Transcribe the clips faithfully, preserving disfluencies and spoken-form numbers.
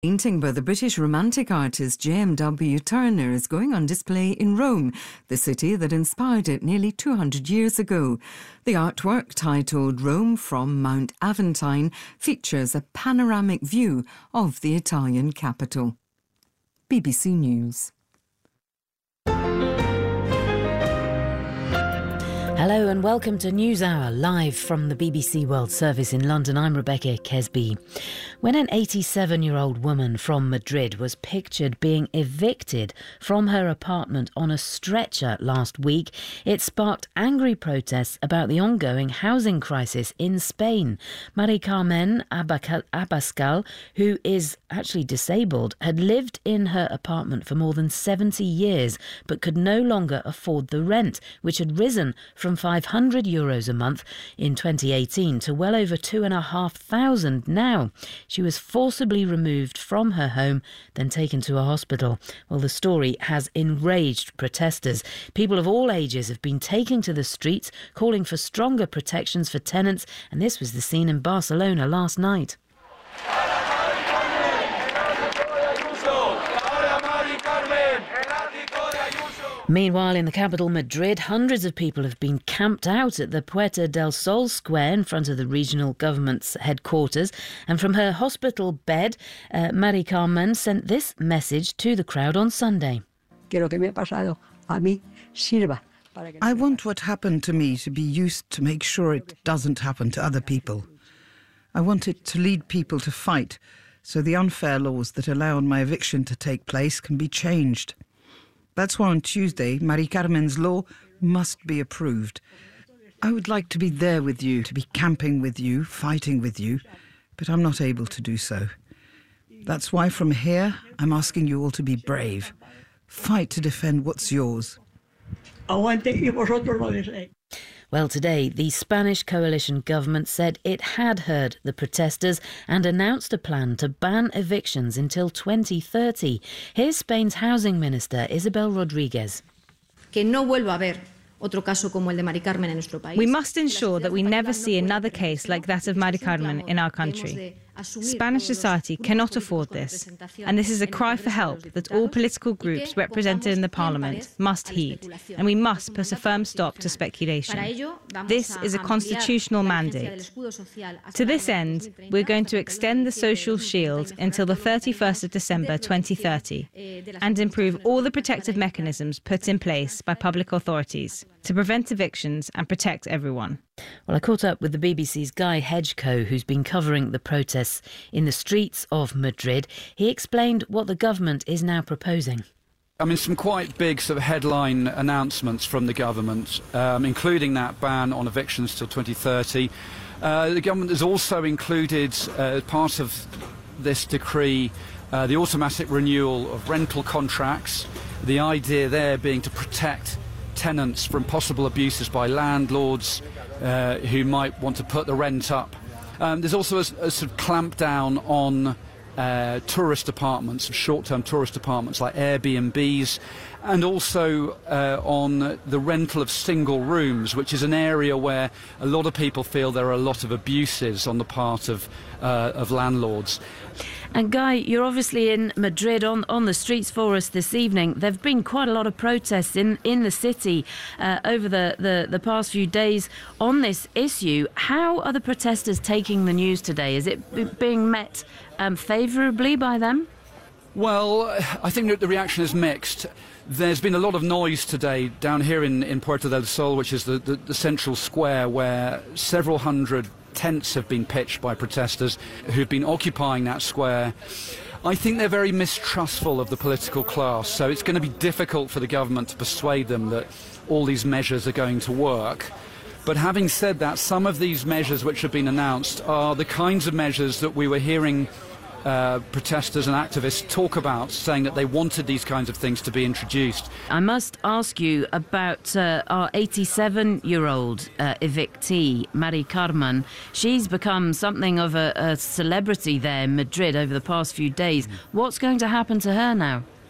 Painting by the British Romantic artist J M W Turner is going on display in Rome, the city that inspired it nearly two hundred years ago. The artwork, titled Rome from Mount Aventine, features a panoramic view of the Italian capital. B B C News. Hello and welcome to NewsHour, live from the B B C World Service in London. I'm Rebecca Kesby. When an eighty-seven-year-old woman from Madrid was pictured being evicted from her apartment on a stretcher last week, it sparked angry protests about the ongoing housing crisis in Spain. Mari Carmen Abascal, who is actually disabled, had lived in her apartment for more than seventy years but could no longer afford the rent, which had risen from five hundred euros a month in twenty eighteen to well over two and a half thousand now. She was forcibly removed from her home, then taken to a hospital. Well, the story has enraged protesters. People of all ages have been taking to the streets, calling for stronger protections for tenants, and this was the scene in Barcelona last night. Meanwhile, in the capital, Madrid, hundreds of people have been camped out at the Puerta del Sol square in front of the regional government's headquarters. And from her hospital bed, uh, Mari Carmen sent this message to the crowd on Sunday. I want what happened to me to be used to make sure it doesn't happen to other people. I want it to lead people to fight, so the unfair laws that allowed my eviction to take place can be changed. That's why on Tuesday, Mari Carmen's law must be approved. I would like to be there with you, to be camping with you, fighting with you, but I'm not able to do so. That's why from here, I'm asking you all to be brave. Fight to defend what's yours. Well, today, the Spanish coalition government said it had heard the protesters and announced a plan to ban evictions until twenty thirty. Here's Spain's housing minister, Isabel Rodriguez. We must ensure that we never see another case like that of Mari Carmen in our country. Spanish society cannot afford this, and this is a cry for help that all political groups represented in the parliament must heed, and we must put a firm stop to speculation. This is a constitutional mandate. To this end, we're going to extend the social shield until the thirty-first of December twenty thirty and improve all the protective mechanisms put in place by public authorities to prevent evictions and protect everyone. Well, I caught up with the B B C's Guy Hedgecoe, who's been covering the protests in the streets of Madrid. He explained what the government is now proposing. I mean, some quite big sort of headline announcements from the government, um, including that ban on evictions till twenty thirty. Uh, the government has also included, uh, as part of this decree, uh, the automatic renewal of rental contracts, the idea there being to protect tenants from possible abuses by landlords uh, who might want to put the rent up. Um, there's also a, a sort of clampdown on uh, tourist apartments, short-term tourist apartments like Airbnbs, and also uh, on the rental of single rooms, which is an area where a lot of people feel there are a lot of abuses on the part of, uh, of landlords. And Guy, you're obviously in Madrid on, on the streets for us this evening. There have been quite a lot of protests in, in the city uh, over the, the, the past few days on this issue. How are the protesters taking the news today? Is it b- being met um, favourably by them? Well, I think that the reaction is mixed. There's been a lot of noise today down here in, in Puerta del Sol, which is the, the, the central square where several hundred tents have been pitched by protesters who've been occupying that square. I think they're very mistrustful of the political class, so it's going to be difficult for the government to persuade them that all these measures are going to work. But having said that, some of these measures which have been announced are the kinds of measures that we were hearing Uh, protesters and activists talk about, saying that they wanted these kinds of things to be introduced. I must ask you about uh, our eighty-seven-year-old uh, evictee, Mari Carmen. She's become something of a, a celebrity there in Madrid over the past few days. What's going to happen to her now?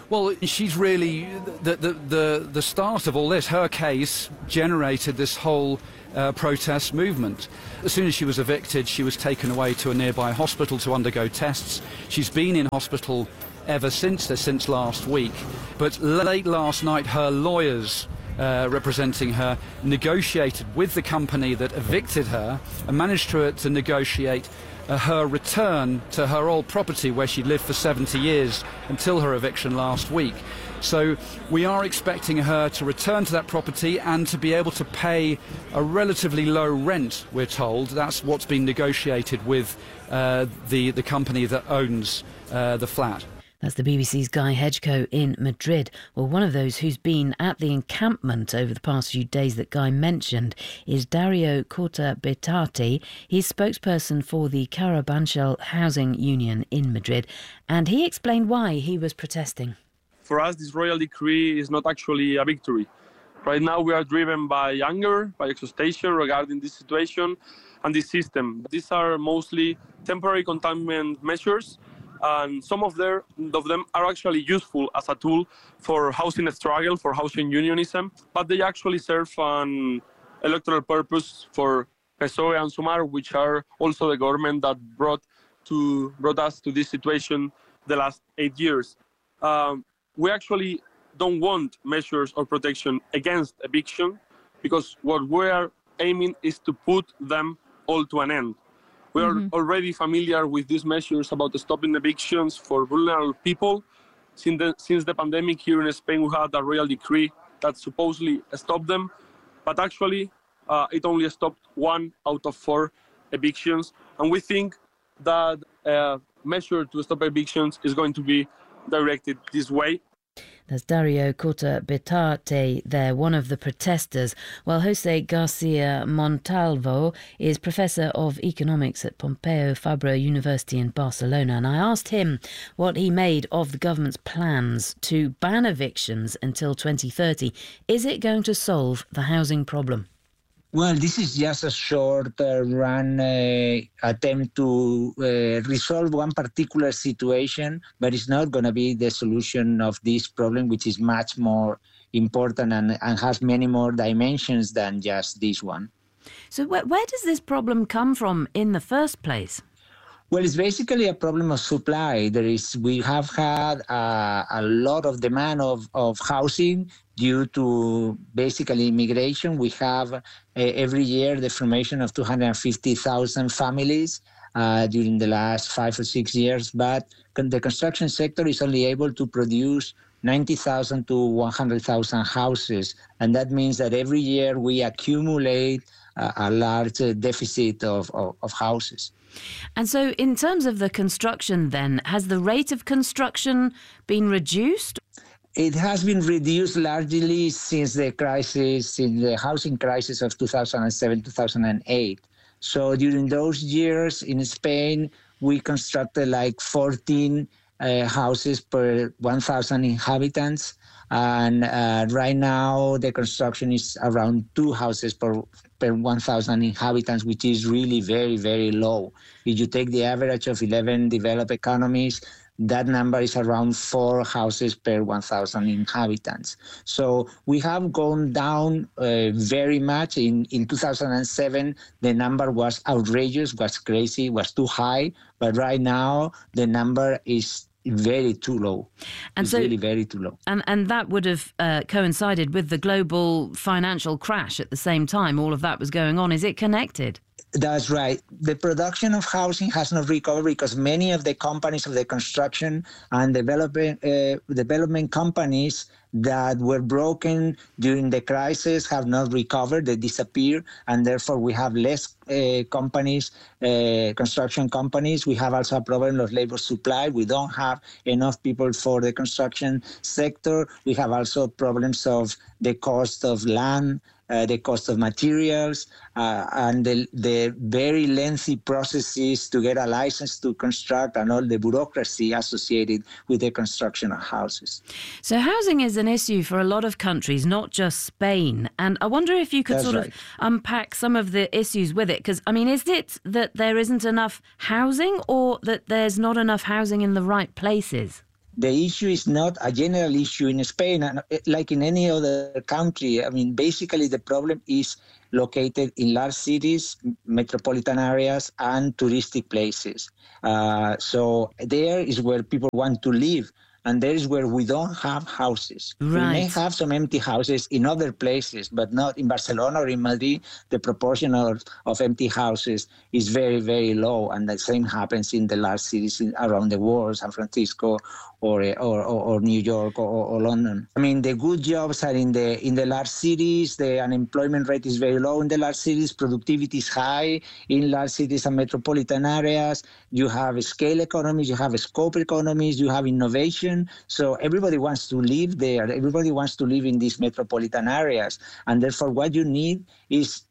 Well, she's really the, the, the, the start of all this. Her case generated this whole uh, protest movement. As soon as she was evicted, she was taken away to a nearby hospital to undergo tests. She's been in hospital ever since, since last week. But late last night, her lawyers uh, representing her negotiated with the company that evicted her and managed to, to negotiate Uh, her return to her old property where she lived for seventy years until her eviction last week. So we are expecting her to return to that property and to be able to pay a relatively low rent, we're told. That's what's been negotiated with uh, the, the company that owns uh, the flat. That's the B B C's Guy Hedgecoe in Madrid. Well, one of those who's been at the encampment over the past few days that Guy mentioned is Dario Corta Betati. He's spokesperson for the Carabanchel Housing Union in Madrid, and he explained why he was protesting. For us, this royal decree is not actually a victory. Right now, we are driven by anger, by exhaustion regarding this situation and this system. These are mostly temporary containment measures, and some of, their, of them are actually useful as a tool for housing struggle, for housing unionism, but they actually serve an electoral purpose for P S O E and Sumar, which are also the government that brought to brought us to this situation the last eight years. Um, we actually don't want measures or protection against eviction, because what we are aiming is to put them all to an end. We are mm-hmm. already familiar with these measures about stopping evictions for vulnerable people. Since the, since the pandemic here in Spain, we had a royal decree that supposedly stopped them, but actually uh, it only stopped one out of four evictions. And we think that a measure to stop evictions is going to be directed this way. There's Dario Corta Betati there, one of the protesters, while Jose Garcia Montalvo is Professor of Economics at Pompeu Fabra University in Barcelona. And I asked him what he made of the government's plans to ban evictions until twenty thirty. Is it going to solve the housing problem? Well, this is just a short-run uh, uh, attempt to uh, resolve one particular situation, but it's not going to be the solution of this problem, which is much more important and, and has many more dimensions than just this one. So where, where does this problem come from in the first place? Well, it's basically a problem of supply. There is, we have had uh, a lot of demand of, of housing due to basically immigration. We have uh, every year the formation of two hundred fifty thousand families uh, during the last five or six years, but the construction sector is only able to produce ninety thousand to one hundred thousand houses. And that means that every year we accumulate uh, a large uh, deficit of, of, of houses. And so in terms of the construction then, has the rate of construction been reduced? It has been reduced largely since the crisis, in the housing crisis of two thousand seven, two thousand eight. So during those years in Spain, we constructed like fourteen uh, houses per one thousand inhabitants. And uh, right now, the construction is around two houses per, per one thousand inhabitants, which is really very, very low. If you take the average of eleven developed economies, that number is around four houses per one thousand inhabitants. So we have gone down uh, very much. In, in two thousand seven, the number was outrageous, was crazy, was too high. But right now, the number is very too low. And it's so, really very too low. And, and that would have uh, coincided with the global financial crash at the same time. All of that was going on. Is it connected? That's right. The production of housing has not recovered because many of the companies of the construction and development, uh, development companies that were broken during the crisis have not recovered. They disappear, and therefore we have less uh, companies, uh, construction companies. We have also a problem of labor supply. We don't have enough people for the construction sector. We have also problems of the cost of land, Uh, the cost of materials, uh, and the, the very lengthy processes to get a license to construct and all the bureaucracy associated with the construction of houses. So housing is an issue for a lot of countries, not just Spain. And I wonder if you could That's sort right. of unpack some of the issues with it. Because, I mean, is it that there isn't enough housing or that there's not enough housing in the right places? the issue is not a general issue in Spain, and like in any other country. I mean, basically the problem is located in large cities, metropolitan areas, and touristic places. Uh, so there is where people want to live. And there is where we don't have houses. Right. We may have some empty houses in other places, but not in Barcelona or in Madrid. The proportion of, of empty houses is very, very low. And the same happens in the large cities in, around the world, San Francisco or or, or, or New York or, or London. I mean, the good jobs are in the in the large cities. The unemployment rate is very low in the large cities. Productivity is high in large cities and metropolitan areas. You have scale economies, you have scope economies, you have innovation. So everybody wants to live there. Everybody wants to live in these metropolitan areas. And therefore, what you need is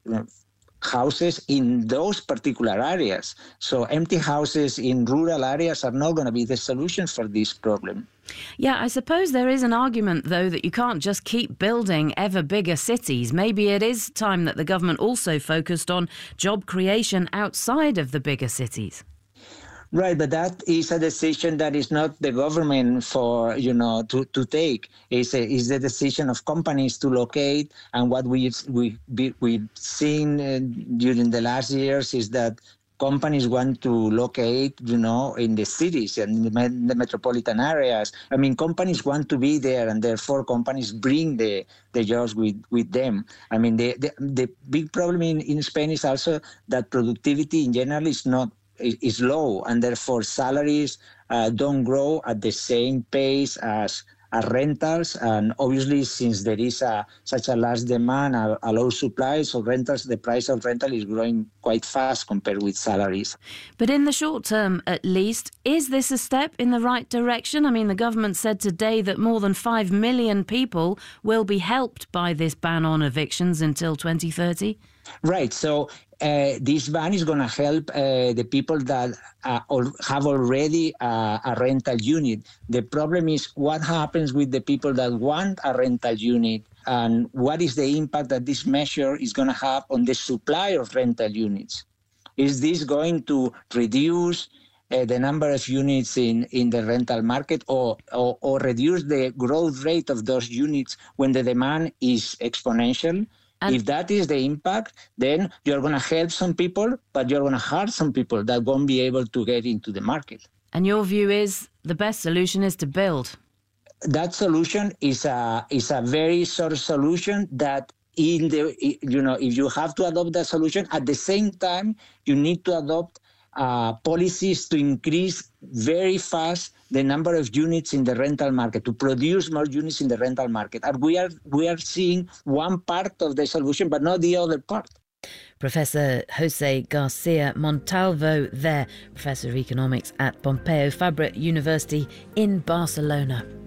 houses in those particular areas. So empty houses in rural areas are not going to be the solution for this problem. Yeah, I suppose there is an argument, though, that you can't just keep building ever bigger cities. Maybe it is time that the government also focused on job creation outside of the bigger cities. Right, but that is a decision that is not the government for, you know, to, to take. It's a, it's the decision of companies to locate. And what we've, we, we've seen uh, during the last years is that companies want to locate, you know, in the cities and in the, the metropolitan areas. I mean, companies want to be there, and therefore companies bring the, the jobs with, with them. I mean, the, the, the big problem in, in Spain is also that productivity in general is not is low, and therefore salaries uh, don't grow at the same pace as, as rentals. And obviously, since there is a, such a large demand, a, a low supply, so rentals, the price of rental is growing quite fast compared with salaries. But in the short term, at least, is this a step in the right direction? I mean, the government said today that more than five million people will be helped by this ban on evictions until twenty thirty. Right. So uh, this ban is going to help uh, the people that uh, al- have already uh, a rental unit. The problem is what happens with the people that want a rental unit, and what is the impact that this measure is going to have on the supply of rental units. Is this going to reduce uh, the number of units in, in the rental market, or, or, or reduce the growth rate of those units when the demand is exponential? And if that is the impact, then you're going to help some people, but you're going to hurt some people that won't be able to get into the market. And your view is the best solution is to build? That solution is a is a very sort of solution that in the, you know, if you have to adopt that solution, at the same time, you need to adopt uh, policies to increase very fast the number of units in the rental market, to produce more units in the rental market. And we are we are seeing one part of the solution, but not the other part. Professor Jose Garcia Montalvo there, Professor of Economics at Pompeu Fabra University in Barcelona.